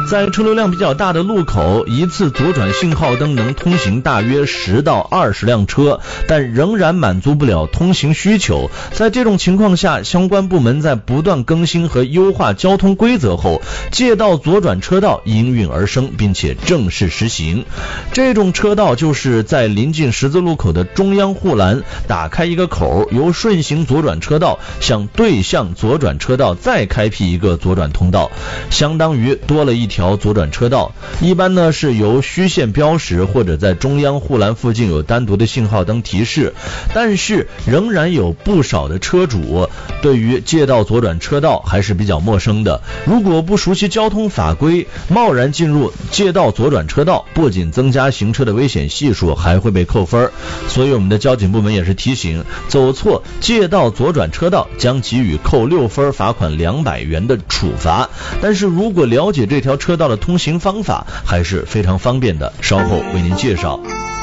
在车流量比较大的路口，一次左转信号灯能通行大约10到20辆车，但仍然满足不了通行需求。在这种情况下，相关部门在不断更新和优化交通规则后，借道左转车道应运而生，并且正式实行。这种车道就是在临近十字路口的中央护栏打开一个口，由顺行左转车道向对向左转车道再开辟一个左转通道，相当于多了一条左转车道。一般呢是由虚线标识，或者在中央护栏附近有单独的信号灯提示。但是仍然有不少的车主对于借道左转车道还是比较陌生的，如果不熟悉交通法规，贸然进入借道左转车道，不仅增加行车的危险系数，还会被扣分。所以我们的交警部门也是提醒，走错借道左转车道将给予扣6分，罚款200元的处罚。但是如果了解这条车道的通行方法，还是非常方便的，稍后为您介绍。